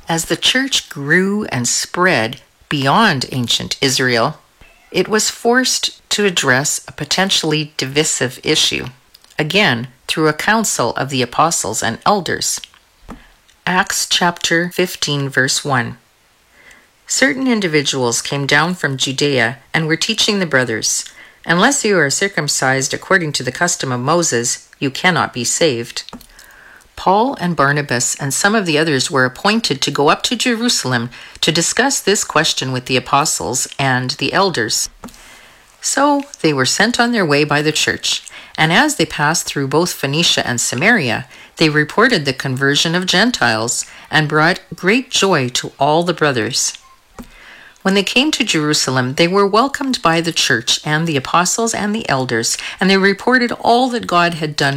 As the church grew and spread beyond ancient Israel, it was forced to address a potentially divisive issue, again through a council of the apostles and elders. Acts chapter 15, verse 1. Certain individuals came down from Judea and were teaching the brothers, "Unless you are circumcised according to the custom of Moses, you cannot be saved." Paul and Barnabas and some of the others were appointed to go up to Jerusalem to discuss this question with the apostles and the elders. So they were sent on their way by the church, and as they passed through both Phoenicia and Samaria, they reported the conversion of Gentiles and brought great joy to all the brothers. When they came to Jerusalem, they were welcomed by the church and the apostles and the elders, and they reported all that God had done